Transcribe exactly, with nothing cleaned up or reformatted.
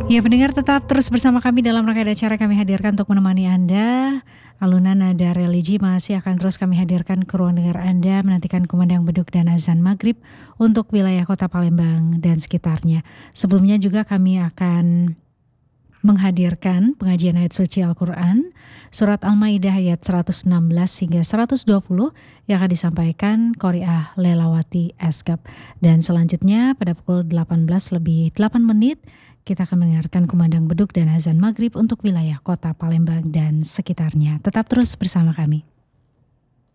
Ya pendengar tetap terus bersama kami dalam rangkaian acara kami hadirkan untuk menemani Anda. Alunan nada religi masih akan terus kami hadirkan ke ruang dengar Anda menantikan kumandang beduk dan azan maghrib untuk wilayah kota Palembang dan sekitarnya. Sebelumnya juga kami akan menghadirkan pengajian ayat suci Al-Quran, surat Al-Maidah ayat seratus enam belas hingga seratus dua puluh yang akan disampaikan Qori'ah Lelawati Eskap. Dan selanjutnya pada pukul delapan belas lebih delapan menit, kita akan mendengarkan kumandang beduk dan azan maghrib untuk wilayah kota Palembang dan sekitarnya. Tetap terus bersama kami.